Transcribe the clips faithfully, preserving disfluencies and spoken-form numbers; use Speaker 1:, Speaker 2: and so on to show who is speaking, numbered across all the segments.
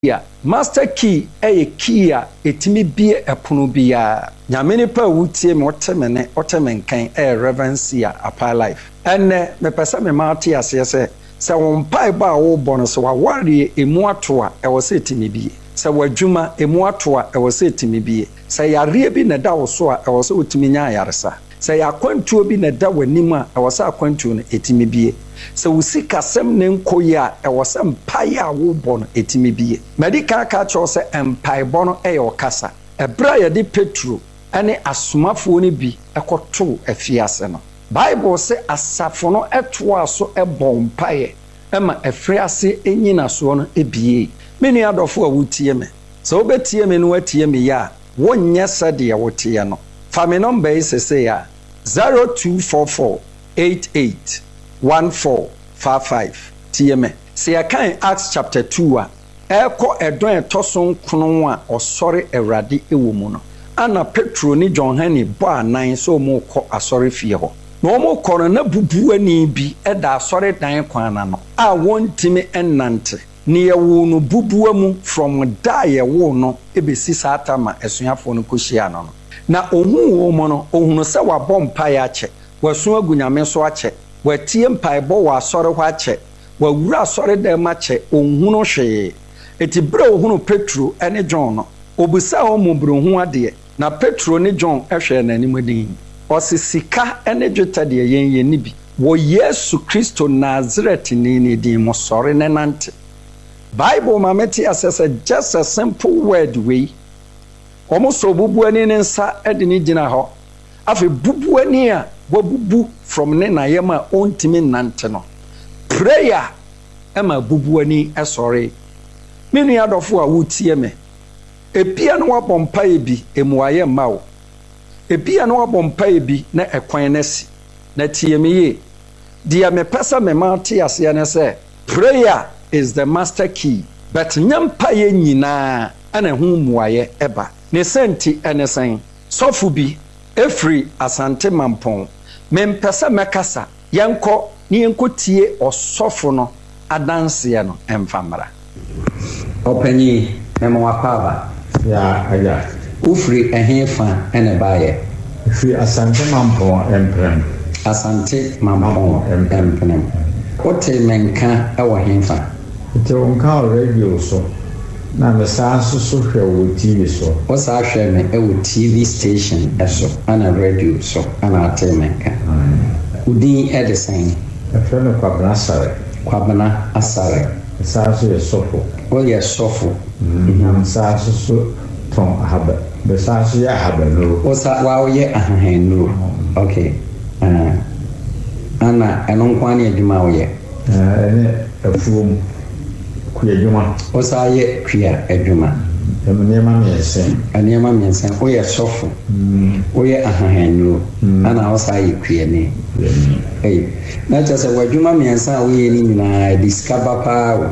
Speaker 1: ya master key eye key a etimi bie epono bia nyame ni pa wutie me otemene otemenkan e reverence ya apa life enne me pese me mate ase se se won pai ba wo bono so wa ware emu ato a e wo se etimi bie se wadwuma emu ato a e wo se etimi bie se yare bi na da wo so a e wo se otimi nya yaresa se yakwantuo bi na da wanim a e wo se akwantuo no etimi bie se wusi kasem ne nkoyi a e wo se mpae a wo bono etimi bie medical ka cho se mpae bono e yo kasa e bra ye di Petro ane asomafo ni bi ekoto afiase no Bible se asafo no eto aso ebo mpae e ma afiase enyina so no ebie meni adofo a wutie me se obetie me no watie me ya wonye sade ya wotie no fa me number is say ya zero two four four eight eight one four five five T M. See I can Acts chapter two a eko edon etoson kono a osore Awurade ewo mu no ana Petro ni John Hani bo anan so mu kɔ asɔre fie hɔ na ɔmo kɔ no na bubu ani bi ɛda asɔre dan kwan na no a wontimi ennante ne yewo no bubu mu from da yewo no ebesi satama esuafo no kohyia no no na ohun wo mo no ohunu sɛ wabɔ mpa ya kyɛ waso agunyame so akyɛ watie mpaebɔ wa asɔre hɔ akyɛ wawura asɔre dan ma kyɛ ohunu hwee eti bre ohunu Petro ene John no obusa o mubru hu ade na Petro ne John ehwɛ n'anim adin ɔse sika ene dwetɛ de yen yen ni bi wo Yesu Kristo Nazareth ni ni din mo sɔre ne nante Bible ma meti asese just a simple word we ɔmo so bubu ani ne nsa ede ni gyina hɔ afi bubu ani a wabubu from ne na yema ontimi nante no prayer ema bubu ani esore menu adofo a wutie me epia no wabompa ebi emuaye mawo epia no wabompa ebi na ekwan nasi na tie me ye dia me pesa me mate ase ne se prayer is the master key but nyampa ye nyina ana hu muaye eba ne senti enesen sofu bi efri asante mampon mempesa mekasa yanko ni yanko tie osofo no adanse no emfamra opanyi memo apaba
Speaker 2: ya aya
Speaker 1: ufri ehefa ene baye
Speaker 2: free asante mampon emprem
Speaker 1: asante mampon emprem ote menka ewo hefa
Speaker 2: te onka radio so na me sanso so hwe wo T V so
Speaker 1: o sa hwe me e wo T V station eso ana radio so ana atemenka udin edesen
Speaker 2: e hwe me kwabna asare
Speaker 1: kwabna asare
Speaker 2: sanso ye sofo
Speaker 1: o ye sofo
Speaker 2: mhm sanso so ton haba be sanso ya haba no
Speaker 1: o sa wa o ye ahan no okay ah ana enon kwani adwuma o ye
Speaker 2: eh ene afuom kuyadwuma
Speaker 1: o sa ye kuya adwuma
Speaker 2: emanema miensen
Speaker 1: anema miensen o ye sofo mm o ye ahanhanyo ana o sa ye kuya ne eh na just wadwuma miensen o ye ni nyina discover pa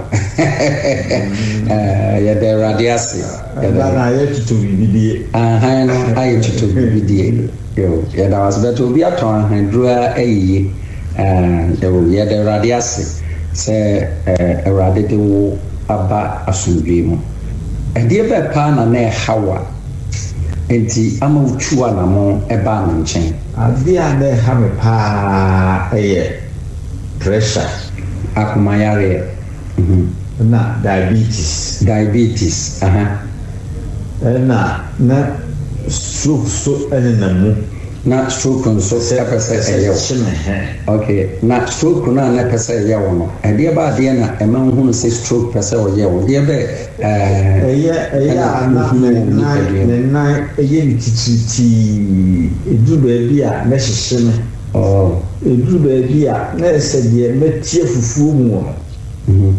Speaker 1: eh ya de radiasi
Speaker 2: ya na ye tutu bibidie
Speaker 1: ahan no aye tutu bibidie yo ya da was better obi aton ahandrua ayi eh ya de radiasi se Awurade de wo aba asundwe mu ade be pa na na hawa enti ama utua na mo eba no nchen
Speaker 2: ade a na ha me pa eye pressure
Speaker 1: akuma yare
Speaker 2: mhm na diabetes
Speaker 1: diabetes aha
Speaker 2: na na stroke so ene na mu
Speaker 1: na stroke nso pese eyo okay na stroke na na pese eyo no ade ba ade na e ma hu no se stroke pese oye de be eh
Speaker 2: eye eye na na na eye ni tititi edu ba bi a na hyehye me
Speaker 1: oh
Speaker 2: edu ba bi a na ese de metie fufuo mu
Speaker 1: mhm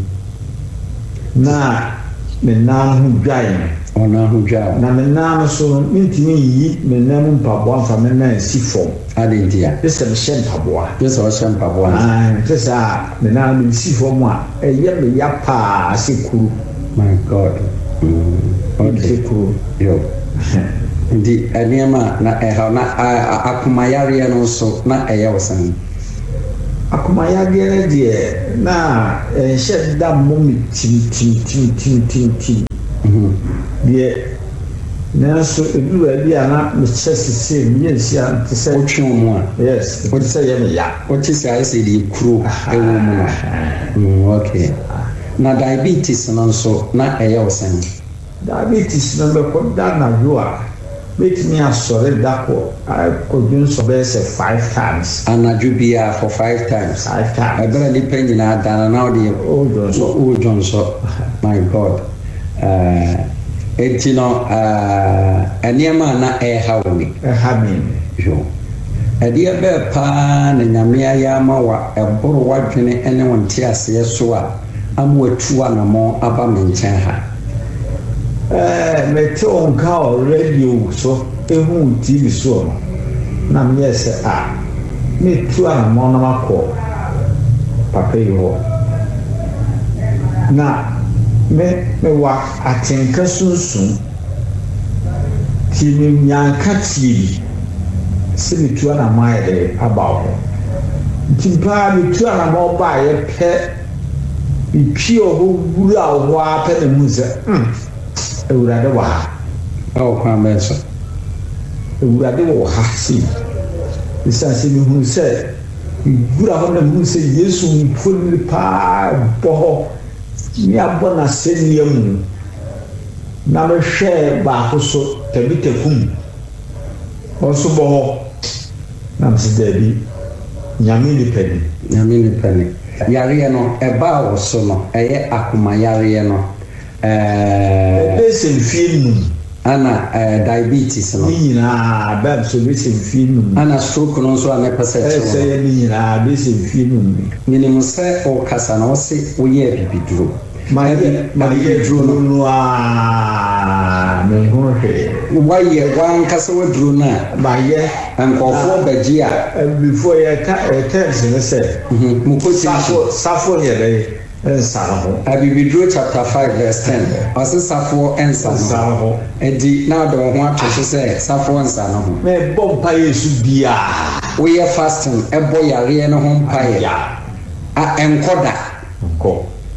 Speaker 2: na me na hu dwan
Speaker 1: ona hu dwa
Speaker 2: na me na so ntimi yi me na mu mpaboa mfa me na si fom
Speaker 1: adentia
Speaker 2: pese me hye mpaboa
Speaker 1: pese o hye mpaboa
Speaker 2: ah pese a me na me si fom a eye me ya pa sekuru
Speaker 1: my god okay
Speaker 2: sekuru
Speaker 1: yo ndi eniema na eha na akuma yare no so na eye wosan
Speaker 2: akomayadeɛ deɛ na ɛnhyɛ da mmom tim tim tim tim tim tim deɛ nanso edu baabi a na mekyɛ sisi meyɛ nhyia nte sɛ
Speaker 1: wotwe mu a
Speaker 2: yes wote sɛ yɛ me ya
Speaker 1: wote sɛ ayɛ sɛ deɛ kuro ɛwɔ mu a okay na diabetes no nso na ɛyɛ wo sɛn
Speaker 2: diabetes no bɛkɔ da nadwo a mɛtumi asɔre da kɔ akɔdwo nsɔ bɛyɛ sɛ five times
Speaker 1: anadwo biara for five times
Speaker 2: five times
Speaker 1: ɛberɛ nipa nyinaa dana na wode wodwo nsɔ my god enti no nneɛma a na ɛha wo ni
Speaker 2: ɛha me
Speaker 1: yo ɛdeɛ bɛɛ paa na nyame ayɛ ama wa ɛboro w'adwene ne wo nteaseɛ so a ama watu anammɔ aba me nkyɛn ha
Speaker 2: ɛɛ mete wo nka wɔ radio so ehu T V so no na meyɛ sɛ a metu anammɔ na makɔ papa yi hɔ na me mewɔ atenka sunsun ti me nyanka tie bi sɛ metu anammɔ ayɛ dɛ aba hɔ nti paa metu anammɔ ba a yɛpɛ mepie hɔ wura hɔ a pɛ ne mu sɛ awurade wɔ ha
Speaker 1: ɛwɔ kwan bɛɛ so
Speaker 2: awurade wɔ ha sei ɛsiane sɛ mehunu sɛ wura hɔ na mehunu sɛ yesu mfoni paa bɔ hɔ ne abɔ n'asɛnnua mu na mehwɛ baako so tabita kum ɔnso bɔ hɔ na mese daabi nyame nipa ni
Speaker 1: nyame nipa ni yareɛ no ɛbaa wɔ so no ɛyɛ akoma yareɛ no ɛɛ
Speaker 2: ɛbɛsɛ mfie num
Speaker 1: ana ɛɛ diabetes no
Speaker 2: ne nyinaa bɛm so bɛsɛ mfie num
Speaker 1: ana stroke no nso a mepɛ sɛ kyerɛ
Speaker 2: ɛsɛ yɛ ne nyinaa bɛsɛ mfie num
Speaker 1: menim sɛ ɔkasa na ɔse woyɛ bibiduro
Speaker 2: mayɛ mayɛ duro no a meho hwee
Speaker 1: wayɛ wankasa waduro no a
Speaker 2: mayɛ
Speaker 1: nkɔfoɔ bagye a
Speaker 2: before yɛka ɛtɛms ne sɛ safo safo yɛ dɛ ɛnsa no ho
Speaker 1: abibiduro chapter five verse ten ɔse safoɔ ɛnsa no ho ɛdi na ɔde wo ho ato so sɛ safoɔ nsa no ho
Speaker 2: na ɛbɔ mpaeɛ so biaa
Speaker 1: woyɛ fasting ɛbɔ yareɛ no ho mpaeɛ a ɛnkɔ da
Speaker 2: nkɔ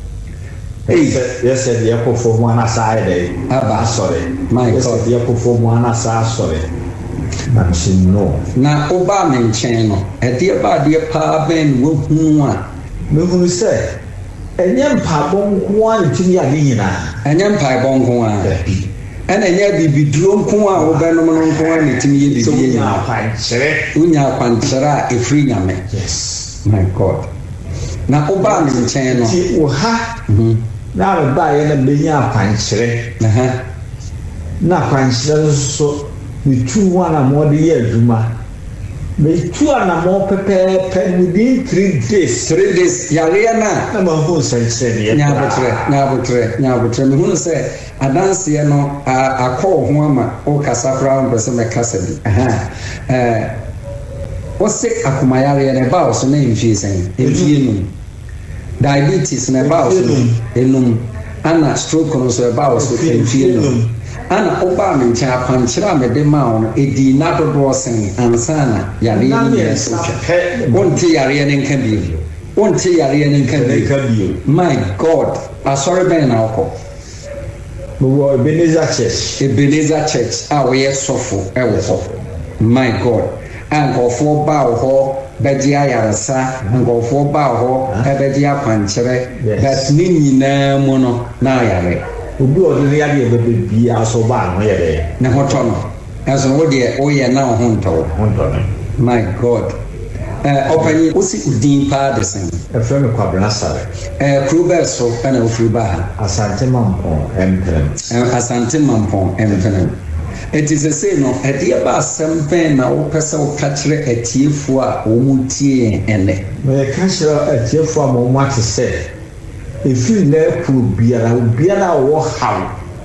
Speaker 2: yɛsɛ deɛ kɔfɔ mu anasa ayɛ dɛ
Speaker 1: aba
Speaker 2: asɔre
Speaker 1: my god
Speaker 2: yɛsɛ deɛ kɔfɔ mu anasa asɔre na mhyɛ no
Speaker 1: na wobaa me nkyɛn no ɛdeɛ baadeɛ paa bɛn ne wohu a
Speaker 2: mehunu sɛ ɛnyɛ mpaebɔ nko a ne tumi ade nyinaa
Speaker 1: ɛnyɛ mpaebɔ nko a ɛna ɛnyɛ bibiduro nko a wobɛnom no nko a ne tumi yɛ bibie nyinaa wonya akwankyerɛ a ɛfiri nyame my god na wobaa me nkyɛn no
Speaker 2: nti wo ha na mebaeɛ na menya akwankyerɛ na akwankyerɛ nso so metu ho anammɔ de yɛ adwuma metu anammɔ pɛpɛɛpɛ within three days
Speaker 1: three days yareɛ no a
Speaker 2: na mahu nsɛnkyerɛnneɛ
Speaker 1: nyaabotrɛ nyaabotrɛ nyaabotrɛ mehunu sɛ adanseɛ no akɔ wo ho ama wokasa koraa mpɛ sɛ mɛkasa bi wose akomayareɛ no ɛbaa wo so na ɛmfie sɛn ɛmfie num diabetes na ɛbaa wo so ɛnum ana stroke no so ɛbaa wo so ɛmfie num ana wobaa me nkyɛn akwankyerɛ a mede maa wo no ɛdii na dodoɔ sɛn ansa na yareɛ no nyɛ so twa wonte yareɛ no nka bio wonte yareɛ no nka bio my god asɔre bɛn na wokɔ
Speaker 2: mewɔ Ebenezer Church
Speaker 1: Ebenezer Church a woyɛ sɔfo ɛwɔ hɔ my god a nkɔfoɔ baa wo hɔ bɛgye ayaresa nkɔfoɔ baa wo hɔ ɛbɛgye akwankyerɛ but ne nyinaa mu no na ayare
Speaker 2: obi ɔde ne yadeɛ bɛbɛ biara so baa no yɛ dɛ
Speaker 1: ne ho tɔ no ɛso wo deɛ woyɛ na wo ho ntɔ wo my god ɔpanyin wosi din paa de sɛn
Speaker 2: ɛfrɛ me Kwabena Sare
Speaker 1: kuro bɛɛ so ɛna wofiri baa ha
Speaker 2: Asante Mampɔn ɛmpɛrɛm
Speaker 1: Asante Mampɔn ɛmpɛrɛm ɛti sɛ sei no ɛdeɛ ba asɛm bɛn na wopɛ sɛ woka kyerɛ atiefoɔ a wɔn mu tie ɛnɛ
Speaker 2: mɛka kyerɛ atiefoɔ a wɔn mu ate sɛ ɛfiri na ɛkuro biara obiara a wɔwɔ haw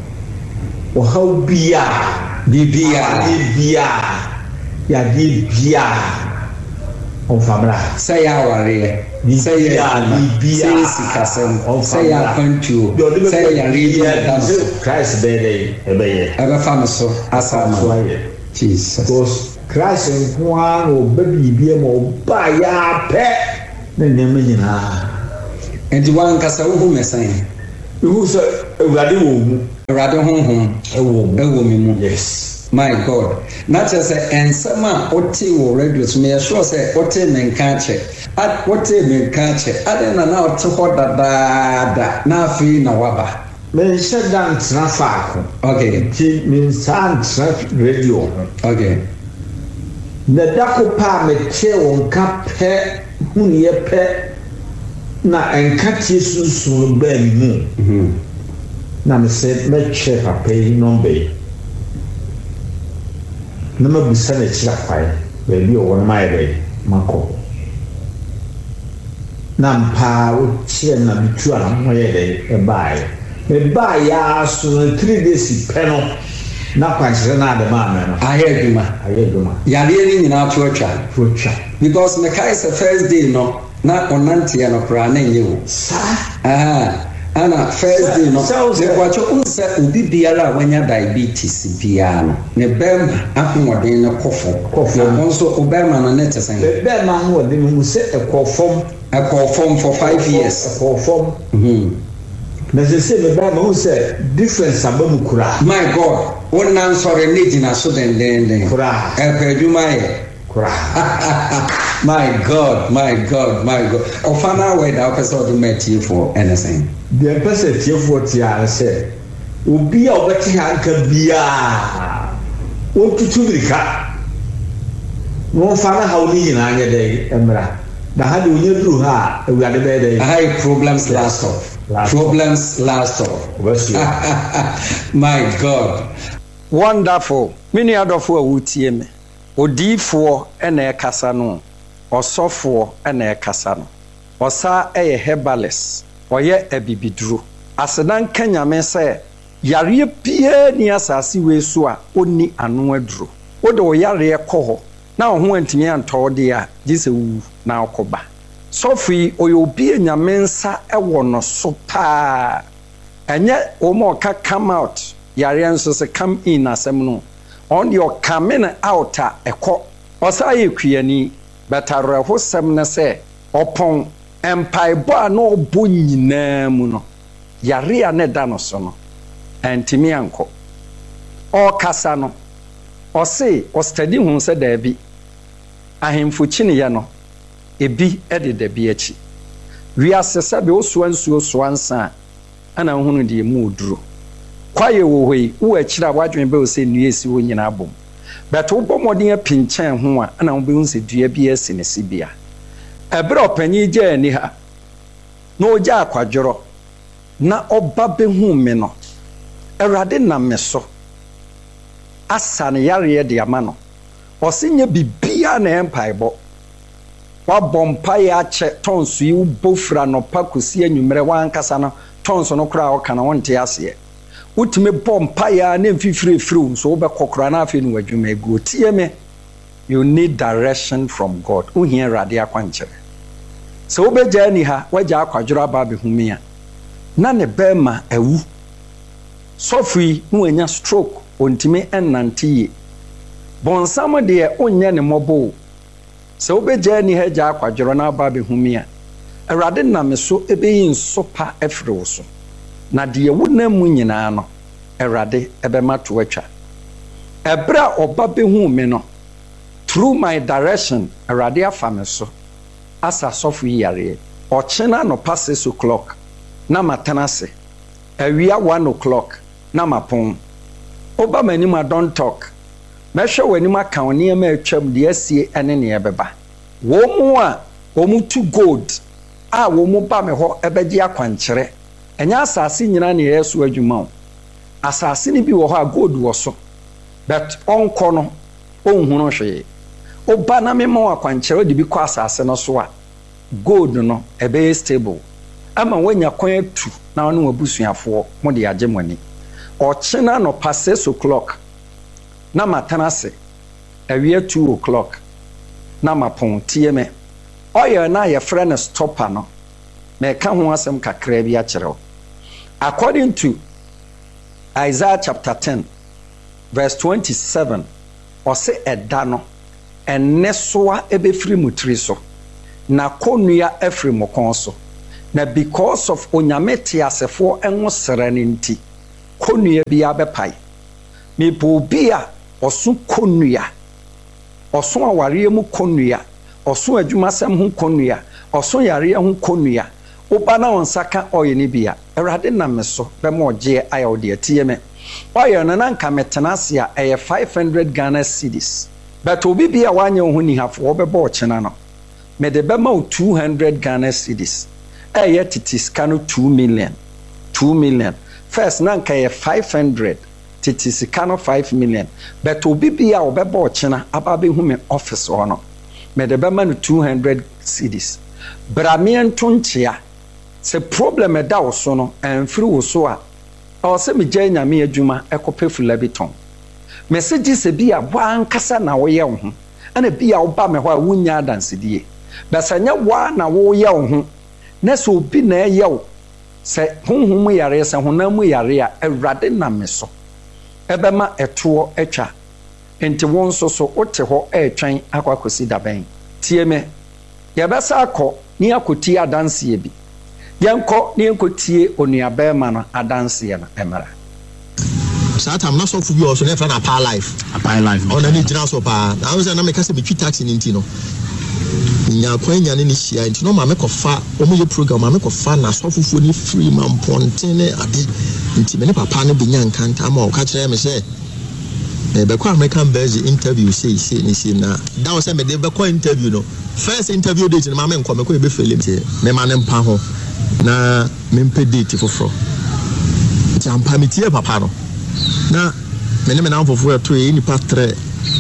Speaker 2: wɔhaw biara
Speaker 1: biribiara
Speaker 2: biara yadeɛ biara ɔmfamra
Speaker 1: sɛ yɛ awareɛ sɛ yɛ sɛ yɛ sikasɛm sɛ yɛ akwantuo sɛ yɛ yareɛ bi ɛda no so
Speaker 2: Christ bɛyɛ dɛ ɛbɛyɛ
Speaker 1: ɛbɛfa me so asa ma Jesus
Speaker 2: because Christ nko ara na ɔba biribiara ma ɔba yɛ apɛ ne nneɛma nyinaa
Speaker 1: nti wankasa wo hu mesan
Speaker 2: ihu sɛ awurade wɔ mu
Speaker 1: awurade honhom
Speaker 2: ɛwɔ mu
Speaker 1: ɛwɔ me mu
Speaker 2: yes
Speaker 1: my god na kyerɛ sɛ ensɛm a wote wɔ radio so me yɛsure sɛ wote me nka kyɛ at wote me nka kyɛ ade na na wote hɔ dadaada na afei na waba
Speaker 2: menhyɛ da ntena faako
Speaker 1: okay
Speaker 2: nti mensaa ntena radio ho
Speaker 1: okay
Speaker 2: na dako pa a mekyɛ wɔ nka pɛ huneɛ pɛ na nka tie sunsun baa mi mu na mesɛ mɛkyɛ papa yi nɔmba yi na mabusa n'akyiri akwae baabi a ɔwɔ no mayɛ bɛyi makɔ na mpaa wokyerɛ na metu a na moyɛ dɛ ɛbaeɛ mebaeɛ a so no three days pɛ no na kwankyerɛ no ade maa me no
Speaker 1: ayɛ adwuma
Speaker 2: ayɛ adwuma
Speaker 1: yareɛ no nyinaa to atwa
Speaker 2: to atwa
Speaker 1: because mekae sɛ first day no na ɔnanteɛ no koraa na nyɛ wo
Speaker 2: saa
Speaker 1: aha ana first day no mekwakyɛ wohu sɛ obi biara a wanya diabetes biara no ne bɛrima ahoɔden no kɔfo na nso ɔbɛrima no ne te sɛn
Speaker 2: bɛrima ahoɔden no mu sɛ ɛkɔɔ fam
Speaker 1: ɛkɔɔ fam for five years
Speaker 2: ɛkɔɔ fam na sɛ sɛ me bɛrima hu sɛ difference aba mu koraa
Speaker 1: my god wonnan sɔre ne gyina so dendenden
Speaker 2: koraa
Speaker 1: ɛpɛ adwuma yɛ my god my god my god ɔfa no awɛ da wopɛ sɛ ɔde ma atiefoɔ ɛne sɛn
Speaker 2: deɛ mpɛ sɛ atiefoɔ te ara sɛ obi a wɔbɛte ha nka biaa wɔntutu mirika na wɔmfa no haw no nyinaa nyɛ dɛ mmra na ha de ɔnya duru ha a awurade bɛyɛ dɛ
Speaker 1: aha problems last off problems last off my god wonderful me nuadɔfoɔ a wotie me odiifoɔ ɛna ɛkasa no ɔsɔfoɔ ɛna ɛkasa no ɔsa ɛyɛ herbalist ɔyɛ abibiduro asedan ka nyame sɛ yareɛ biara ni asase wei so a ɔnni ano aduro wode wo yareɛ kɔ hɔ na wo ho antumi antɔw de a gye sɛ wu na akɔba sɔfo yi ɔyɛ obi a nyame nsa ɛwɔ no so paa ɛnyɛ wɔn a ɔka come out yareɛ nso sɛ come in asɛm no on your coming out a ɛkɔ ɔsa yɛ kuyani bɛtare ho sɛm ne sɛ ɔpɔn mpaebɔ a na ɔbɔ nyinaa mu no yare a ne da no so no antimi ankɔ ɔkasa no ɔse ɔstadi hu sɛ daabi ahemfo kyiniyɛ no ebi ɛde dabi akyi wiase sɛ be osuwa nsuo soa nsa ana hunu de mu oduro kwaye wo hoi wo akyira wadwen be o se nnua esi wo nyina bom but wo bomodin apinkyɛn ho a ana wo be hu se dua bi asi ne sibia ebere opanyi gya ani ha na ogya akwadworo na oba be hu me no awurade na me so asa ne yare de ama no ɔsenye bibia na empaebɔ wabɔ mpaeɛ akyɛ tɔnso yi wobɔfura no pa kosi anwummerɛ wankasa no tɔnso no koraa ɔka na wonte aseɛ wotumi bɔ mpaeɛ ne mfifirifiri nso wobɛkɔ koraa na afei no wadwuma agu tie me you need direction from God wohia awurade akwankyerɛ sɛ wobɛgyaa ni ha wagya akwadworo aba abɛhumi a na ne bɛrima awu sɔfo yi na wanya stroke ɔntumi ɛnante yie bɔnsam deɛ onyɛ ne mmɔbɔ sɛ wobɛgyaa ni ha gya akwadworo na aba abɛhumi a awurade nam so ɛbɛyi nso pa afiri wo so na deɛ wonam mu nyinaa no awurade ɛbɛma to atwa ɛberɛ a ɔba bɛhu me no through my direction awurade afa me so asa sɔfo yi yareɛ ɔkyena anɔpa six o'clock na matena ase awia one o'clock na mapɔn woba m'anim a don't talk mɛhwɛ w'anim aka wo nneɛma atwam deɛ asie ɛne neɛ ɛbɛba wɔn mu a wɔn mu tu gold a wɔn mu ba me hɔ ɛbɛgye akwankyerɛ ɛnyɛ asase nyinaa ne ɛyɛ so adwuma o asase no bi wɔ hɔ a gold wɔ so but ɔnkɔ no ɔnhunu hwee ɔba na mema wɔ akwankyerɛ de bi kɔ asase no so a gold no ɛbɛyɛ stable ama wanya kwan atu na ɔne wabusuafoɔ mo de agye mo ani ɔkyena no pa six o'clock na matena ase awia two o'clock na mapɔn tie me ɔyɛ na yɛfrɛ no stopper no mɛka ho asɛm kakra bi akyerɛw according to Isaiah chapter ten verse twenty-seven ɔse ɛda no ɛnɛ soa ɛbɛfiri mu tiri so na konua afiri mo kon so na because of onyame tiasefo enwo sere ne nti konua bi abepai me po bi a oso konua oso aware mu konua oso adwumasem ho konua oso yare ho konua oba na onsaka oye ne bia erade na me so be mo je aya ode atie me oye na nanka metenase a eye five hundred Ghana cedis but obi bia wanye ho ni hafo obeba ochena no me de be ma two hundred Ghana cedis eye titis kanu two million two million first nanka eye five hundred titis kanu five million but obi bia obeba ochena ababe hu me office ono me de be ma no two hundred cedis bramien tonchia se problem e da wo so no emfiri wo so a o se me gya nyame adwuma ekope fula biton message se bia wa ankasa na wo ye wo ho ana bia wo ba me ho a wunya dansedie basanya wa na wo ye wo ho na so obi na ye wo se honhom yare se honam yare a awrade na me so ebema eto etwa enti won so so ote ho etwan akwakosi daben tie me ye besa akọ ni akoti adanse bi yanko ni enkotie onuabe ma no adanse na emara
Speaker 3: satam na so fu bi also na fa na pa life
Speaker 4: pa life
Speaker 3: ona ni jina so pa na wo se na me ka se me twi taxi ni nti no nya kwanya ne ni hia nti no ma me kofa o mo ye program ma me kofa na so fufu ni free man ponten ne ade nti me ne papa ne benya nkanta ma o ka kire me se e be kwa American based interview say say ni say na da wo se me de be kwa interview no first interview date ma me nko me ko e be fele me ma ne mpa ho na me mpe date foforo nti ampa me tie papa no na me ne me na foforo to e ni patre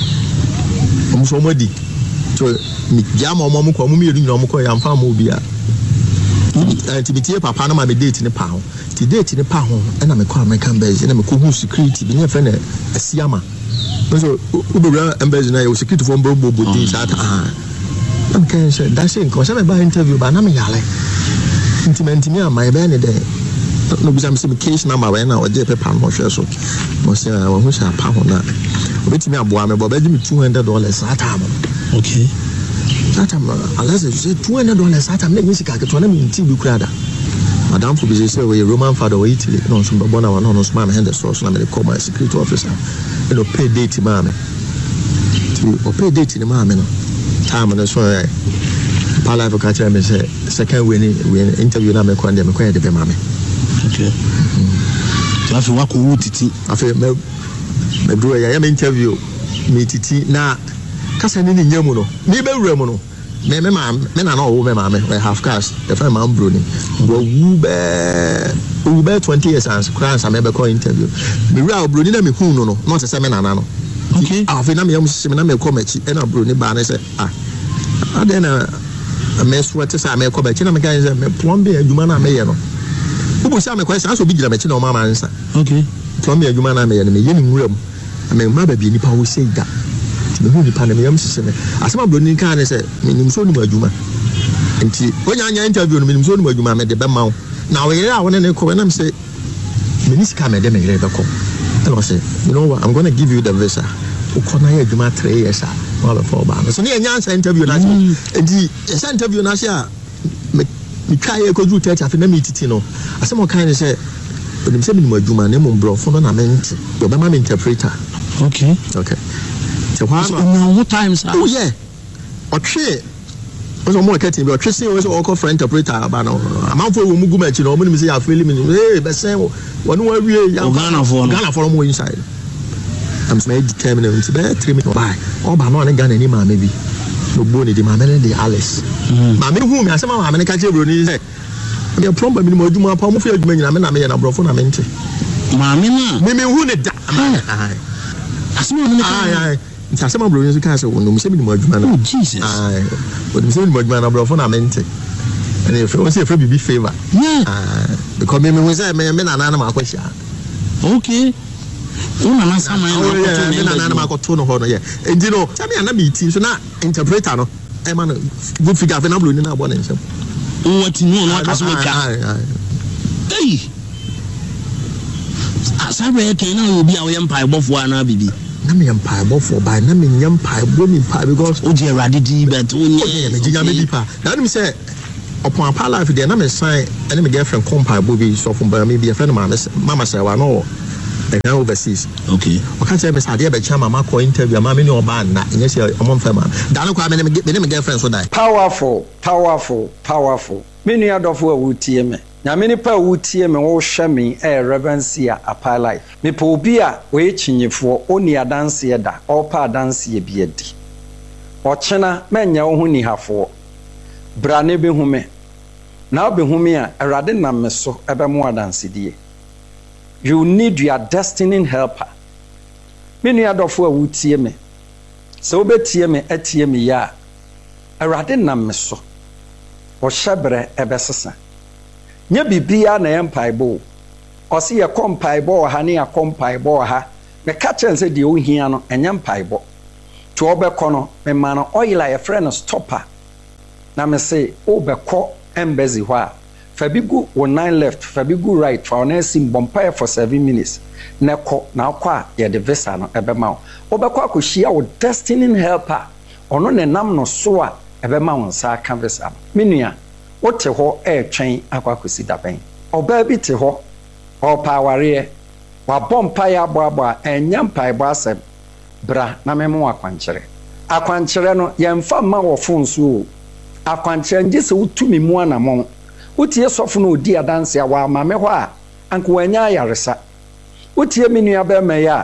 Speaker 3: omo so mo di to mi jama omo mo ko mo mi yeri nyina omo ko ya mfa mo bia nti me tie papa na ma me date ne pa ho ti date ne pa ho na me ko American based na me ko hu security bi ne fe na asiama so ubewra embassy na yo security for mbo bo di sa ta am kan say that say nko say me ba interview ba na me yale intimate me am my be ne de no bi sam say me case na ma ba na o je paper no hwe so mo say wa hu sha pa ho na obetimi aboa me bo ba ji me two hundred dollars sa ta am
Speaker 4: okay
Speaker 3: sa ta am unless you say two hundred dollars sa ta am na nyi sika ke to na me nti bi kura da madam for business say we Roman father we Italy no so bo na wa no no so ma me hand source na me call my security officer you know pay date ma me to pay date ni ma me no time na so eh pa life ka tell me say second we ni we interview na me kwa ndem kwa de be ma me
Speaker 4: okay so afi wa ko wutiti
Speaker 3: afi me me bro ya ya me interview me titi na kasa ni ni nyamu no ni be wura mu no me me ma me na no wo me ma me we half cash the friend man bro ni bro wu be wu be twenty years and crans am be call interview me wura bro ni na me hu no no no se me na na no
Speaker 4: okay
Speaker 3: afi na me yam se me na me call machi e na bro ni ba na say ah ade na me sweat say me call machi na me kan say me plumber adwuma na me ye no ubu say me question so bi gira machi na o ma ma nsa
Speaker 4: okay
Speaker 3: plumber adwuma na me ye no me ye ni nwura mu me ma ba bi ni pa wo say da me hu ni pa na me yam sese me asema bro ni kan say me nim so ni mu adwuma nti onya anya interview no me nim so ni mu adwuma me de be ma wo na wo yere a wo ne ne ko na me say me ni sika me de me yere be ko and I say you know what I'm going to give you the visa ukona ya adwuma three years a wa be for ba so ne anya answer interview na nti esa interview na say me me try e ko ju church afi na me titi no asema kan ne say onim say me nim adwuma na mo bro fo no na me nti do be ma me interpreter
Speaker 4: okay
Speaker 3: okay so why
Speaker 4: no times
Speaker 3: oh yeah okay so mo kati be otwe say we so call friend interpreter ba no amanfo wo mugu machi no mo nim say ya feel me eh be say wonu wa wie ya
Speaker 4: Ghana for
Speaker 3: Ghana for mo inside I'm so determined to be three me buy o ba no na Ghana ni ma me bi no bo ni di ma me ne di Alice ma me hu me asema ma me ne ka che bro ni say the problem mi mo adwuma pa mo fi adwuma nyina me na me ye na brofo na me nte
Speaker 4: ma me na
Speaker 3: me me hu ne da
Speaker 4: asema no me
Speaker 3: ka nti asema bro ni so ka say no me se mi mo adwuma na
Speaker 4: oh Jesus
Speaker 3: ai o me se mi mo adwuma na brofo na me nte and if you say for bibi favor
Speaker 4: yeah
Speaker 3: ah because me me say me me na na na ma kwahia
Speaker 4: okay una na sama na
Speaker 3: ko to me na na ma ko to no ho no yeah enti no say me na me team so na interpreter no e ma no good figure fe na bro ni na abo na nsem
Speaker 4: what no no aka so ka hey asabe ke na obi a wo yempa ibofo ana bibi
Speaker 3: na me mpaebɔ for by na me nyam mpaebɔ ni pa because
Speaker 4: o je radi di but o
Speaker 3: nye me ginya me di pa na nim say upon Apa Life there na me sign and me girlfriend come mpaebɔ bi so from me be a friend mama mama say wa no the guy overseas
Speaker 4: okay
Speaker 3: o can say me say dey be cha mama call interview mama me no ba na enye say o mon fema da no kwa me me me girlfriend so die
Speaker 1: powerful powerful powerful me nua dofo a wutie me nyame nipa a wutie me wo hwe me e reverence a Apa Life me po obi a we chinyefo oni adanse da opa adanse bi adi o chena menya wo hu ni hafo bra ne be hu me na be hu me a awrade na me so ebe mu adanse die. You need your destiny helper. Me nua dofo a wutie me so obetie me atie me ya awrade na me so o hyebre ebesesa nye bibia na empaibo o se ye kompaibo ha ne akompaibo ha me ka chense de ohia no enye mpaibo to obekọ no me ma no oil a friend stopper na me say obekọ embassy ho a fabigu one nine left fabigu right for na sim bompa for seven minutes na ko na akọ a ye de visa no ebema wo obekọ akohia wo destiny helper ono ne nam no so a ebema wo nsa aka visa menua wote ho e twen akwakosi daben oba bi te ho o paware wa bompa ya boabo enya mpai bo asem bra na memo akwankyere akwankyere no yemfa ma wo fonso akwankyere nje se wutumi mu anamon wotie sofo no odi adanse a wa ma me ho a anko wanya yaresa wotie menua ba me ya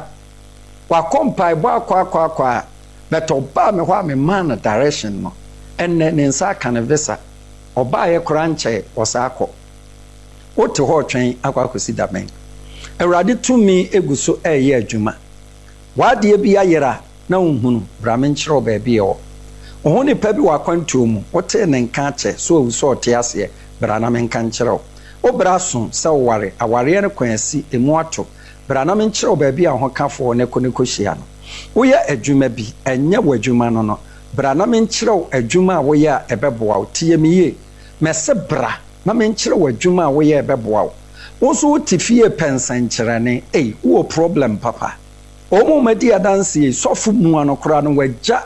Speaker 1: wa kompai bo akwa akwa akwa beto ba me ho a me man direction no enne ne nsa kana visa oba ye kranche osako wote ho twen akwakosi damen awrade tumi eguso eye adwuma wade bi ayera na unhunu bramenkyere oba bi e ho ne pa bi wakwantuo mu wote ne nka che so owuso ote ase bra na menka nkyere o bra so se ware aware ne kwansi emu ato bra na menkyere oba bi a ho kafo ne koneko hia no woye adwuma bi enye wadwuma no no bra na menkyere adwuma a woye a ebeboa otie miye mese bra na menkyere wadwuma a woye ebeboa wo so wotifie pensankyerane eh wo problem papa omo madi adanse sofu mu anokora no wagya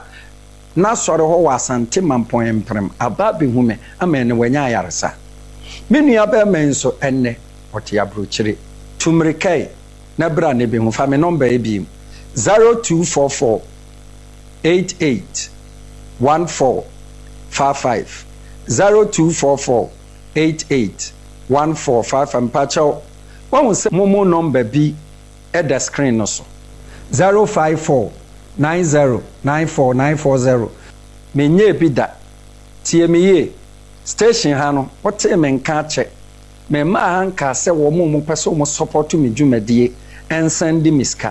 Speaker 1: na sore ho wasante mampon emprem aba behume amene wanya ayaresa menua ba menso enne ote abrochire tumrikai na bra ne behu fa me number e bi zero two four four eight eight one four five five zero two four four eight eight one four five and pacho one say momo number bi at the screen no so zero five four nine zero nine four nine four zero menye bi da tie me ye station ha no wote me nka che me ma hanka se wo mo mo pese mo support me dwumadie ensandi miska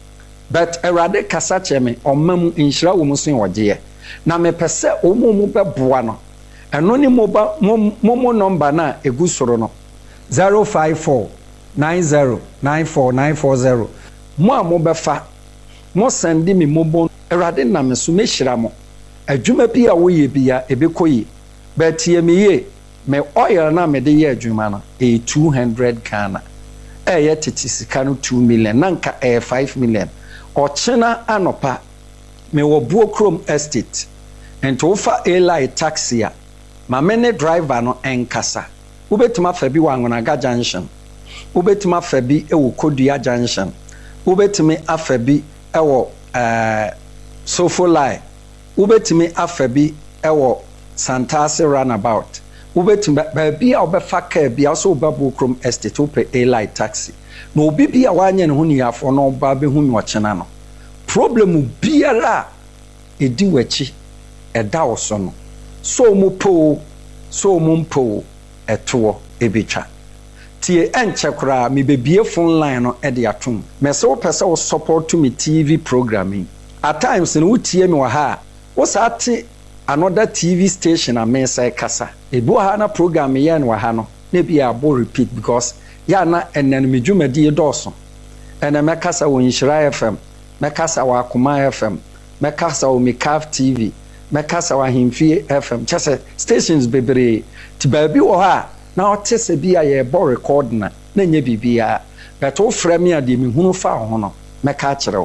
Speaker 1: but erade kasa che me omam inhira wo mo so wogye na me pese wo mo mo beboa no eno ni moba momo number na egusoro no zero five four nine zero nine four nine four zero mo a mo befa mo send me mobo erade na me so me hira mo adwuma bi a wo ye bia ebekoyi but ye me ye me oil na me de ye adwuma no e two hundred Ghana e ye tete sika no two million nanka e five million o chena anopa me wo Buokrom estate ento ofa Eli taxi a ma mene driver no enkasa ubetuma fa bi wangonaga junction ubetuma fa bi ewo Kodua junction ubetumi afa bi ewo eh Sofolai ubetumi afa bi ewo Santase runabout ubetumi ba bi a obefa car bi aso oba Buokrom estate ope Eli taxi no obi bi a wanye ne ho niafo no oba be hu no chena no problem biara edi wachi eda oso no so mo po so mo mpo eto ebetwa tie enche kra me bebie phone line no e de atom me se wo pese wo support to me T V programming at times no wotie me wa ha wo saate another T V station a me say kasa ebu ha na program ye no wa ha no na bia abo repeat because ya na enen me dwumadi doso ene me kasa wo Nhyira F M me kasa wa Akoma F M me kasa wo Mikaf T V mekasa wa Himfie F M chese stations bebre ti baabi wo ha na otese bia ye bo record na na nya bibia but wo frame a de me hunu fa ho no meka kirew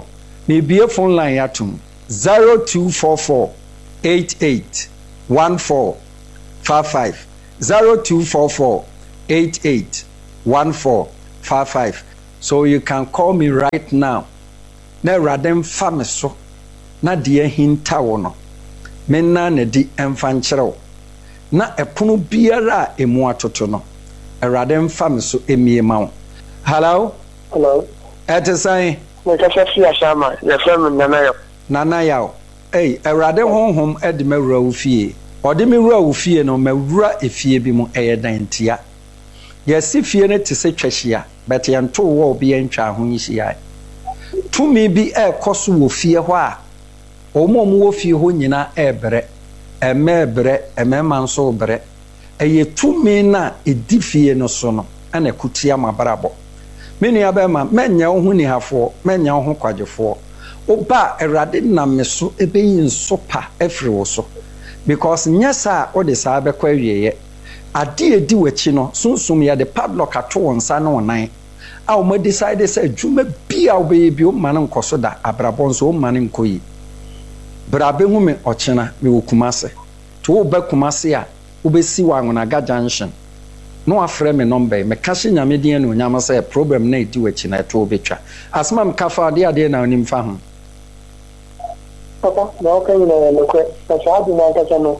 Speaker 1: mebie phone line atum zero two four four eight eight one four five five zero two four four eight eight one four five five. So you can call me right now. Na radem fa me so na de hinta wo no me na na di emfa nkyerɛw na ɛpono biara a emu atoto no radem fa me so emie ma wo. Hello
Speaker 5: hello
Speaker 1: Etisan
Speaker 5: me ka fa fi ashama ya fa me nana yo
Speaker 1: nana yaw ei awrade honhom ede mawura wo fie ode me wura wo fie no mawura efie bi mu eye dantia yesi fie ne tese twahia bet yento wo obi antwa ho nhia tumi bi ekoso wo fie ho a omom wo fie ho nyina ebre emebre emema nso bre eye tumi na edi fie no so no ana kutia mabrabo menu abema menya wo hu ni hafo menya wo hu kwagefo oba erade na me so ebeyin so pa efri wo so because nyasa o de sa be kwa wieye ade edi wachi no sunsum ya de padlock ato wonsa na wonan a o ma decide say adwuma bia obeye bi o ma ne nkoso da abrabon so o ma ne nkoyi brabe hu me ochena me wokumase to oba kumase a obesi wa Anwonaga junction no afre me number me kashi nyame den no nyama say problem na edi wachi na to obetwa asma me kafa ade ade na onim fa ho
Speaker 5: papa na o kan na no kwe na saadi na ka no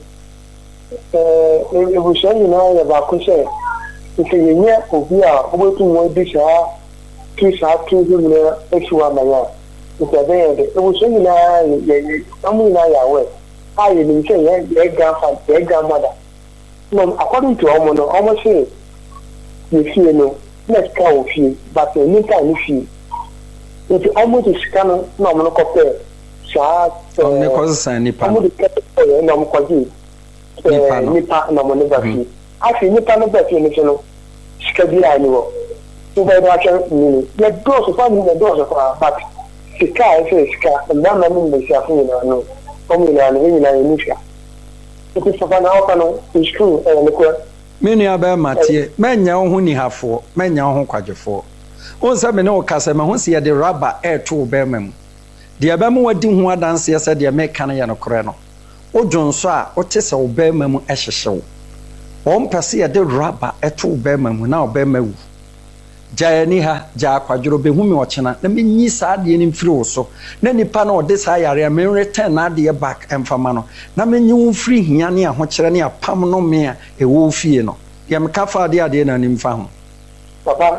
Speaker 5: eh e bu shey na ya ba ku she nke yenye obi a obetu mo di sha ki sha ki hu ne e shuwa ma ya nke be ye e bu shey na ye amu na ya we ayi ni nke ye e ga fa e ga mada no according to omo no omo say ye fie no let's ka o fie but ni ka ni fie if almost is kana no mo no ko pe sha
Speaker 1: ne ko san nipa
Speaker 5: amu de ka na mo ko ji nipa na mo ne ba fi afi nipa no ba fi ni no sika bi ani wo to ba da ka ni ya do so fa ni do so fa but sika e se sika na na mi be sha fu na no o mi na ni na ni sika it is fa na o kanu is true e ne ko
Speaker 1: menu aba matie menya wo hu ni hafo menya wo hu kwagefo onsa me ne o kasa me hu se ye de rubber e to be mam de aba mu wadi hu adanse ye se de me kan ye no kore no odwonso a o te se o be mam ehyehyew o mpese ye de rubber e to be mam na o be mawu jayani ha ja kwadworo be hu me ochena na menyi sa de ni mfiri wo so na nipa na o de sa yare me return na de back emfama no na menyi wo free hia ne aho kire ne apam no me a e wo fie no ye me kafa de ade na ni mfa ho
Speaker 5: papa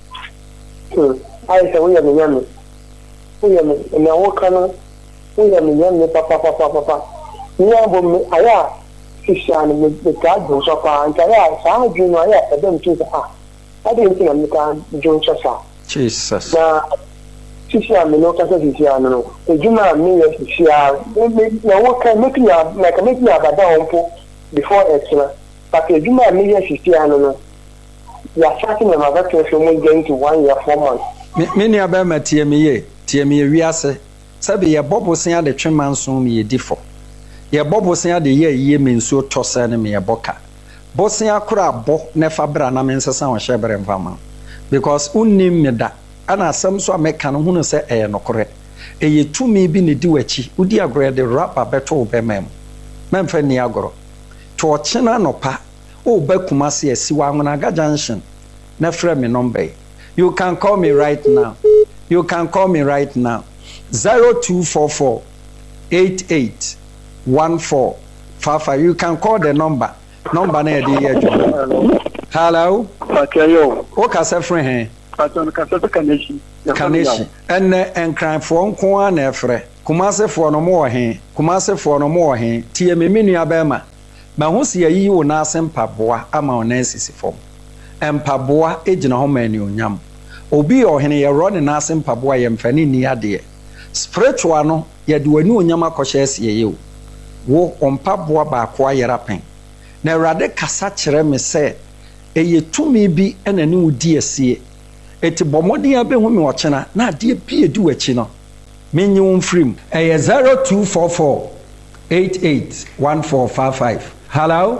Speaker 5: ai se wo ye me nyame wo ye me na wo kana wo ye me nyame papa papa papa ni abo me aya kisha ne me ka do so pa anta ya sa ju no aya e dem tu sa I didn't think I'm going to do so.
Speaker 1: Jesus.
Speaker 5: Now, Sisia, me no kasa Sisia no. Ejuma me yes Sisia. Na what can make me like make me abada onpo before extra. But ejuma me yes Sisia no no. Ya starting my vacation from going to one year four months.
Speaker 1: Me ni aba ma tie me ye, tie me wiase. Sabe ye bobosen ade twema nso me ye difo. Ye bobosen ade ye ye me nso tosa ne me ye boka. Bosin akura bo ne fabra na men sesa wo hyebre mfama because unnim me da ana asem so ameka no hunu se eye nokore eye tumi bi ne di wachi udi agro de rapa beto be mem memfa ni agro to ochena nopa o ba kumase asiwa Anwonaga junction na frɛ me number you can call me right now you can call me right now zero two four four eight eight one four five five you can call the number number na de ye adwo hello
Speaker 5: Akayo
Speaker 1: o ka se frɛ he
Speaker 5: aton ka se kaneshi
Speaker 1: kaneshi enne enkranfo nko a na efrɛ kumasefo no mo he kumasefo no mo he tie me menu abema ma ho se yi wo na asempaboa ama ona asisi fom empaboa ejina ho mani onyam obi ohene ye ro ne na asempaboa ye mfani ni ade spiritual no ye de wani onyam akɔhye asie ye wo ompaboa ba ko ayera pen na Awurade kasa kyerɛ me sɛ eye tumi bi ena ne wudi asie eti bomodi abehu me ochena na ade bi edi wachi no menyi wo mfrim eye zero two four four eight eight one four five five hello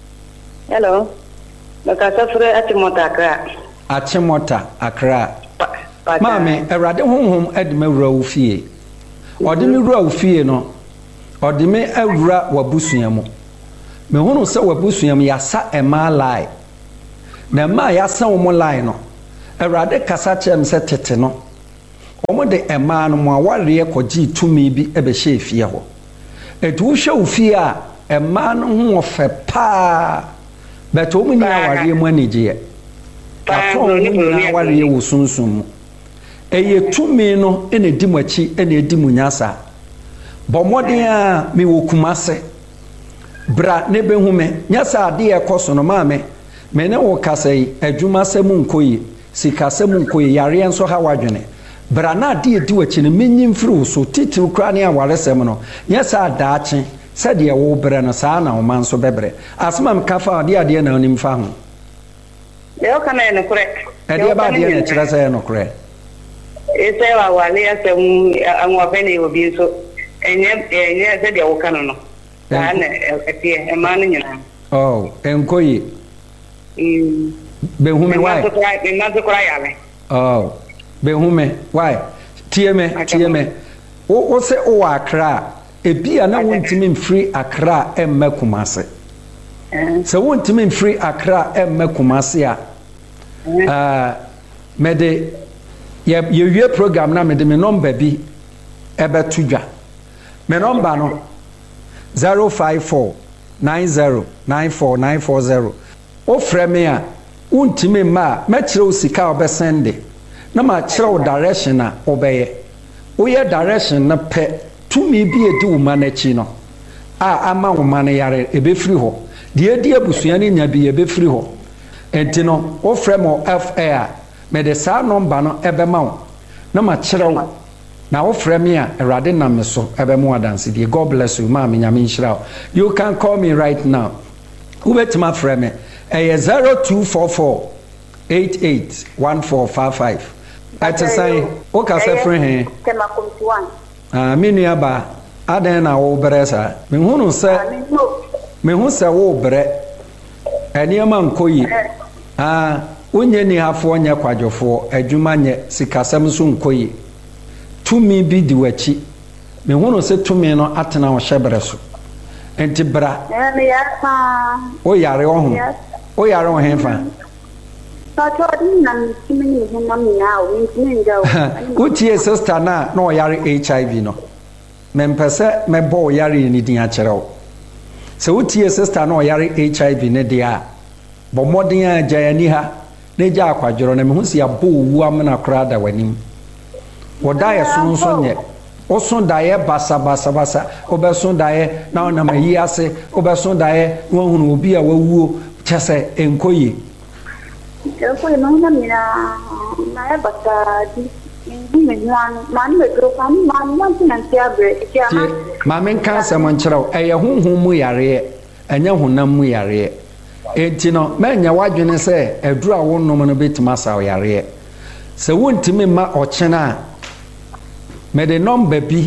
Speaker 6: hello Nakasa fure Achimota Accra
Speaker 1: Achimota Accra Mame Awurade honhom ade mawura wo fie ɔde me wura ofie no ɔde me awura wabusua mu me hunu sɛ wabusua mu yasa ɛma lie na ma yasa wo mo lie no awurade kasa kyerɛ me sɛ tete no ɔmo de ɛma no mo awareɛ kɔgye tumi bi ɛbɛhyɛ efie hɔ etu hwɛ ofie a ɛma no ho ɔfɛ paa bɛtɛ ɔmo ni awareɛ mu anigyeɛ afɔ ɔmo ni awareɛ wɔ sunsun mu ɛyɛ tumi no ɛna edi mu akyi ɛna edi mu nyasa bɔ mmɔden a me wɔ kumase bra ne bɛhu me nyasa adeɛ ɛkɔ so no maame me ne wo kasa yi adwuma sɛm nkɔ yi sika sɛm nkɔ yi yareɛ nso ha wadwene bra na adeɛ edi wɔ akyi no menyi mfiri wo so titiri kora ne awaresɛm no nyasa adaakye sɛdeɛ wo brɛ no saa na ɔma nso bɛbrɛ asɛm a meka fa adeɛ adeɛ na onim fa ho
Speaker 6: deɛ ɔka na yɛ nokorɛ
Speaker 1: ɛdeɛ ba adeɛ na kyerɛ sɛ yɛ nokorɛ
Speaker 6: ɛsɛ wawale asɛm ahoɔfɛ ne obi nso ɛnyɛ ɛnyɛ sɛdeɛ woka no no saa na ɛteɛ ɛma no nyinaa
Speaker 1: oh ɛnkɔ yi bɛhu me wae
Speaker 6: mema so kora yale
Speaker 1: oh bɛhu me wae tie me tie me wo sɛ wowɔ akra a ebi a na wontumi mfiri akra a ɛmma kumase sɛ wontumi mfiri akra a ɛmma kumase a mede yɛwie program na mede me nɔmba bi ɛbɛto dwa me nɔmba no zero five four nine zero nine four nine four zero wofrɛ me a wontumi mma a mɛkyerɛ wo sika a wobɛsɛnde na makyerɛ wo direction a wobɛyɛ woyɛ direction no pɛ tumi bi edi wo ma n'akyi no a ama wo ma no yare ɛbɛfiri hɔ deɛ edi abusua no nya bi ɛbɛfiri hɔ enti no wofrɛ mo F A a mede saa nɔmba no ɛbɛma wo na makyerɛ wo na wofrɛ me a Awurade nam me so ɛbɛmo adanse deɛ God bless you ma me nyame nhyira wo you can call me right now wobɛtumi afrɛ me ɛyɛ zero two four four eight eight one four five five ɛte sɛn wokasɛ firi he ah me nua ba adan na wo brɛ saa me hunu sɛ me hu sɛ wo brɛ ɛniyama nkɔ yi ah wonye ni hafoɔ nyɛ kwadwofoɔ adwuma nyɛ sikasɛm so nkɔ yi tumi bi di wachi me hunu sɛ tumi no atena wo hyɛbrɛ so enti bra o yare wo ho o yare wo hefa wotie sister na na o yare H I V no mempɛ sɛ mɛbɔ o yare ni din akyerɛ wo sɛ wotie sister na o yare H I V ne dia a bɔ mmɔden a gyayani ha na gya akwadworo na me hu si abɔ owu amena kora da wanim woda yɛ so nso nyɛ oso dae basa basa basa obeso dae na ona mayi ase obeso dae won hunu obi a wawuo kyese enkoyi
Speaker 7: enkoyi no na mira na e basa di ndi me nwan man me gro fan man man na tiabre tiama
Speaker 1: ma men kan se mo nkyerɛw ɛyɛ honhom mu yare ɛnyɛ honam mu yare enti no manya wadwene sɛ aduru a wonnom no betima sa yare sɛ wontimi ma ɔkyena me de number bi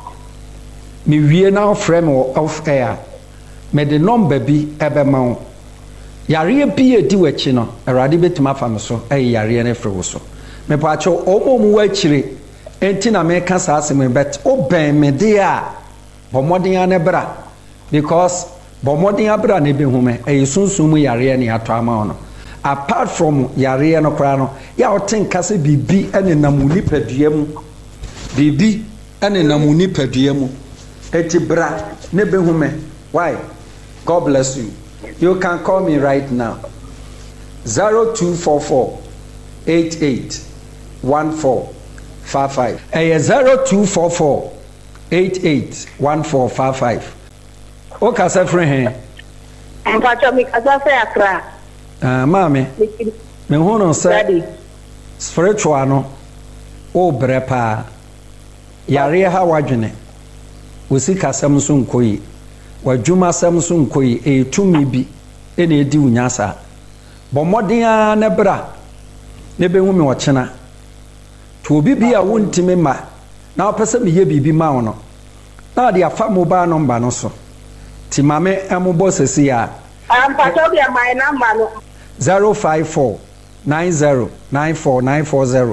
Speaker 1: me wie na ofrɛ me off air me de number bi ebe ma wo yare bi edi wachi no Awurade betima fa me so ɛyɛ yare ne frɛ wo so me pa cho omo mu wachire enti na me ka sa asem bet oben me de a bomodin ane bra because bomodin abra ne behu me ɛyɛ sunsun mu yare ne ato ama no apart from yare no kra no ya oten kase bibi ene namuni padua mu bibi ene namuni padua mu eti bra ne behu me why God bless you you can call me right now zero two four four eight eight one four five five eh zero two four four eight eight one four five five o ka se frɛ he
Speaker 6: mpacho mi ka se akra
Speaker 1: ah mama me hu no se spiritual no o brɛ pa yare ha wadwene wosi kasɛm so nkoyi wadwuma sɛm so nkoyi e tumi bi e na edi unyasa bomɔden a ne bra ne behu me ɔkyena to obi bi a wontimi ma na opese me ye bibi ma wo no na de afa mobile number no so ti mame emobɔ sesi a
Speaker 6: am pato bi my number no
Speaker 1: zero five four nine zero nine four nine four zero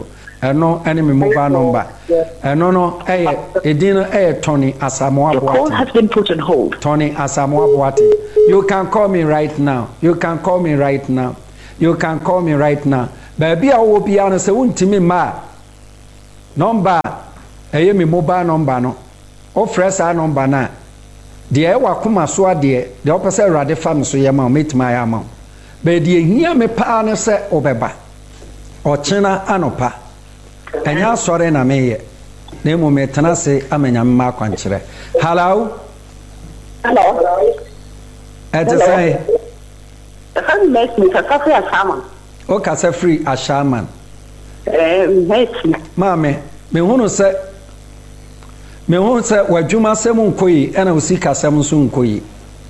Speaker 1: ɛno ɛne me mobile number ɛno no ɛyɛ edin no ɛyɛ Tony Asamoah Boateng Tony Asamoah Boateng you can call me right now you can call me right now you can call me right now baabi a wo bia no sɛ wontimi ma number ɛyɛ me mobile number no o frɛ saa number na deɛ ɛwɔ akoma so adeɛ deɛ ɔpɛ sɛ Awurade fa me so yɛ ma metima yɛ ama bɛ deɛ hia me paa ne sɛ ɔbɛba ɔkyena anopa ɛnya asɔre na meyɛ na emu metena se amanya me ma akwankyerɛ hello
Speaker 8: hello
Speaker 1: ɛte sɛ
Speaker 8: ɛfɛ messi kasa free ashaman
Speaker 1: o kasa free ashaman
Speaker 8: eh messi
Speaker 1: maame me hunu sɛ me hunu sɛ wadwuma sɛm nkoyi ɛna osi kasɛm nso nkoyi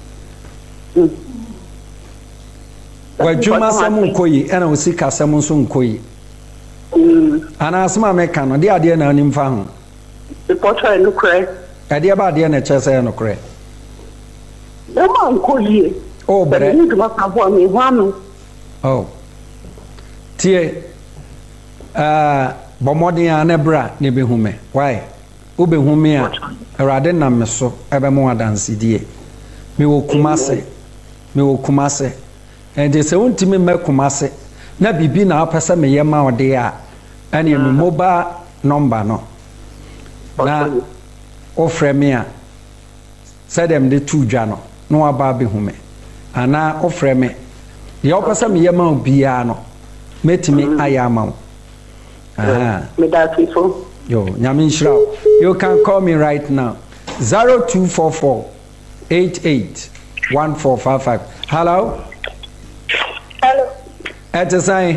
Speaker 1: wadwuma sɛm nkoyi ɛna osi kasɛm nso nkoyi ana asma me kan no de ade na anim fa ho
Speaker 8: reporter no kre
Speaker 1: ade ba ade na kyɛ sɛ no kre
Speaker 8: e ma nkoyi
Speaker 1: o bre
Speaker 8: ni duma ka bo mi hwanu
Speaker 1: oh tie ah bomoden ana bra ne behume why wo behume a Awurade nam me so ebe mo adanse die me wo kumase me wo kumase and they say wontimi me kumase na bibi na apese me yema ode a ane me mobile number no na ofre me a say dem de tu dwa no no aba behume ana ofre me ye opese me yema obia no metimi ayama wo aha
Speaker 8: me da tifo
Speaker 1: yo nyame nshira you can call me right now zero two four four eight eight one four five five hello
Speaker 7: hello
Speaker 1: at say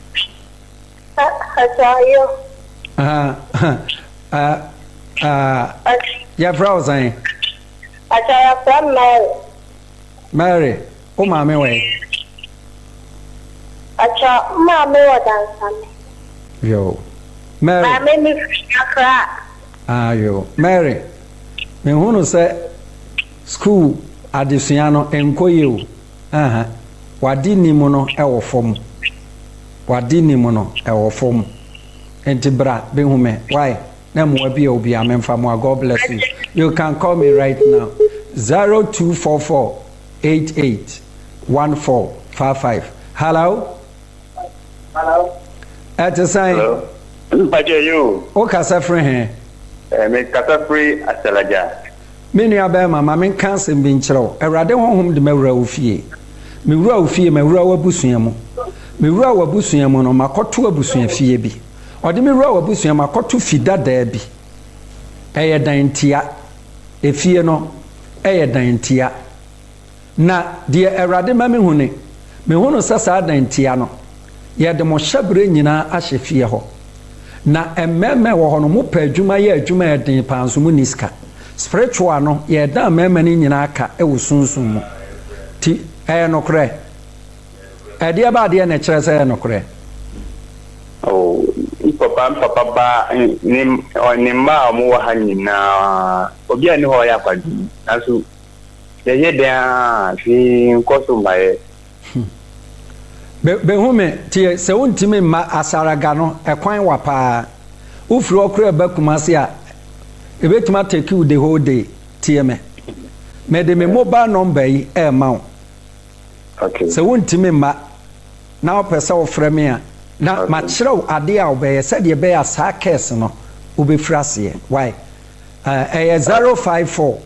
Speaker 7: Asayo.
Speaker 1: Uh, uh, uh, yeah, frozen.
Speaker 7: Asaya from Mary.
Speaker 1: Mary, oh, mammy, way.
Speaker 7: Acha, mammy, what I'm
Speaker 1: Yo, Mary.
Speaker 7: My name is Accra.
Speaker 1: Ah, yo, Mary. Me who say school adisiano enko you. Aha. Wadi ni mono ewo fom. Wadi ni mono ewo fom. Enti bra be hume. Why? Na mo abi obi amemfa mo. God bless you. You can call me right now. zero two four four eight eight one four five five. Hello?
Speaker 9: Hello?
Speaker 1: At the sign.
Speaker 9: Hello? Mpaje you.
Speaker 1: O kasa free he.
Speaker 9: Eh me kasa free aselaja.
Speaker 1: Me nua ba ma ma men kan sem bi nkyerɛw. Awurade honhom de mawura wo fie. Me wura wo fie, mawura wo abusua mu. Me wura wo abusua mu no makoto abusua fie bi. Ode me wura wo abusua makoto fida daa bi. Eye dan tia. Efie no eye dan tia. Na de Awurade ma me hune. Me hunu sasa dan tia no. Ye de mo hyabre nyina ahye fie ho. Na emmeme wo ho no mo pa adwuma ye adwuma ye den panso mu niska. Spiritual no ye da mema ni nyina aka e wo sunsun mu. Ti eh no kre. E de ba de na kire se no kre.
Speaker 9: Oh, papa papa ba ni ni ma mo wa hanyina. Obi ani ho ya kwadu. Aso ye ye dan fi nkoso mbae.
Speaker 1: Be be hume tie se wontimi ma asaraga no ekwan wa pa. Ufiri okra ba kumase a ebetuma take you the whole day tie me. Me de me mobile number yi e ma wo.
Speaker 9: Okay.
Speaker 1: Se wontimi ma na opese wo frɛ me a na ma kyerɛw ade a obeye se de be asa case no obefrase why uh eh zero five four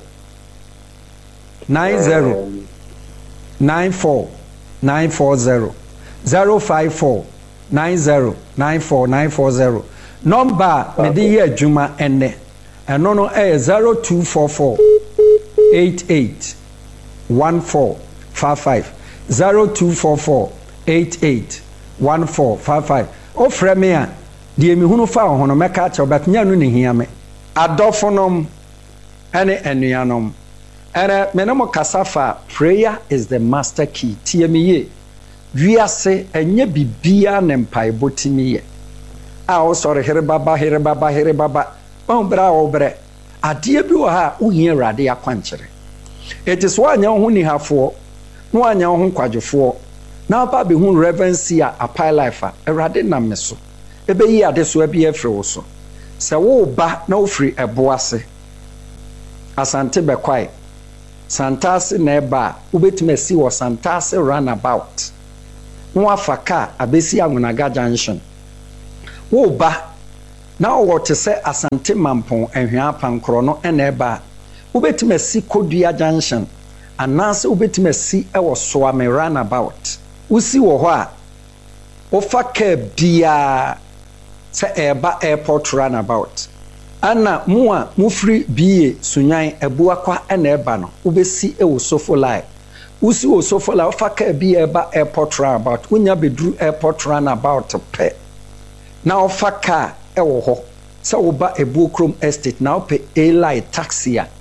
Speaker 1: nine zero nine four nine four zero zero five four nine zero nine four nine four zero number me de ye adwuma enne eno no eh zero two four four eight eight one four five five zero two four four eight eight one four five five o frɛ me a de mi hunu fa ho no meka cha obetnya no ne hia me adɔfonom ene enuanom ene me no kasafa prayer is the master key tie me ye wiase enye bibia ne mpai botimi ye a o sɔre here baba here baba here baba on bra o bre ade bi wo ha wo hia Awurade akwankyere it is one nya ho ni hafo no anya ho kwadwefo na ba be hu reverence a apply life a Awurade nam me so ebeyi ade so abi afiri wo so sɛ wo ba na ofiri ɛbo ase asante bɛkwai santase na ɛba wobɛtumi asi wɔ santase runabout wo afa car abesi Amunaga junction wo ba na wo te sɛ asante mampon ahwea pankoro no ɛna ɛba wobɛtumi asi Kodua junction anaasɛ wobɛtumi asi ɛwɔ Soame runabout wosi wɔ hɔ a wofa car biaa sɛ ɛba airport runabout ana mu a mufiri biye sunyan ebuakwa ɛna ɛba no wobɛsi ɛwɔ Sofolai wosi wɔ Sofolai wofa car bi ɛba airport runabout wonya beduru airport runabout pɛ na wofa car ɛwɔ hɔ sɛ woba Ebuokrom estate na wopɛ A-line taxi a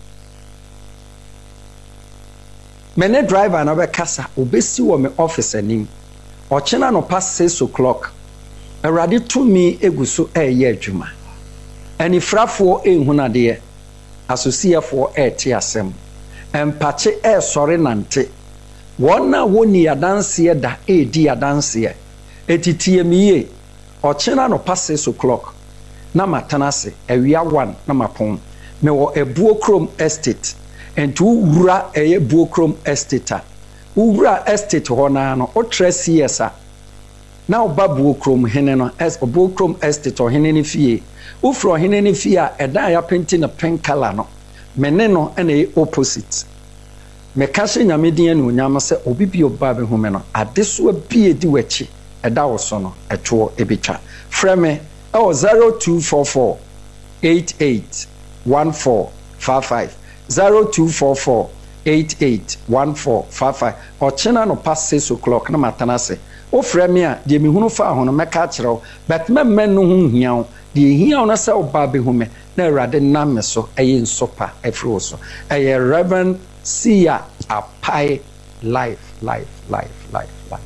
Speaker 1: mene driver na bɛkasa wobɛsi wɔ me office anim ɔkyena no past six o'clock awurade tumi egu so ɛyɛ adwuma anifrafoɔ ehunade asosiefoɔ ɛte asɛm empakye ɛsɔre nante wɔn na wɔni adanseɛ da edi adanseɛ etitie miye ɔkyena no past six o'clock na matanase awia one na mapon me wɔ Ebuokrom estate enti wura ɛyɛ Ebuokrom estate a wura estate hɔ na no otre C S a na oba Ebuokrom hene no es Ebuokrom estate ɔhene ne fie ufro ɔhene ne fie a ɛda ya painting na pink color no mene no ɛna opposite me ka hye nyame din anu nyam sɛ obi bi oba be home no ade so bi edi wachi ɛda wo so no ɛtwo ebetwa frame ɛwɔ zero two four four eight eight one four five five zero two four four eight eight one four five five ɔkyena no past six o'clock na matanase o frɛ me a de me hunu fa ho no mɛka kyerɛw but mɛmmɛ no ho hiaw de hiaw na sɛ oba be home na awurade nam me so ɛyɛ nsopa ɛfiri wo so ɛyɛ Reverend Sia Apai life life life life life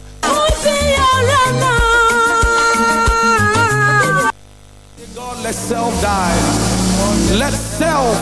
Speaker 10: God, let self die. Let self